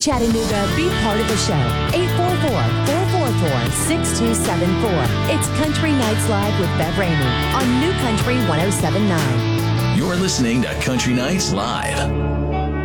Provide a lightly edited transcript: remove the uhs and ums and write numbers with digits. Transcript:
Chattanooga, be part of the show. 844-444-6274. It's Country Nights Live with Bev Ramey on New Country 107.9. You're listening to Country Nights Live.